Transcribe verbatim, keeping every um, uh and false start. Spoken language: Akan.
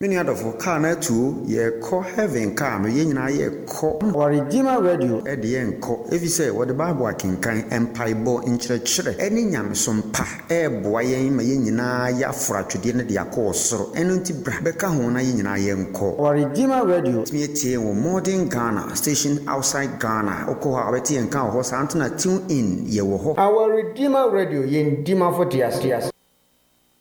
Many other for car na two ye call heaven car no ye nyina ye call Our Redeemer Radio e de en call if you say what the Bible akenkan empire bo nkyerɛkyerɛ ɛne nyamesom pa e boa yɛn ma ye nyina ya fra twede ne de akɔ soro ɛno nti bra bɛka ho na ye nyina ye nkɔ. Our Redeemer Radio me tie wo modern Ghana station outside Ghana okɔ ha bɛtie nka ho sa antena tune in ye wo ho. Our Redeemer Radio yen dima for dias dias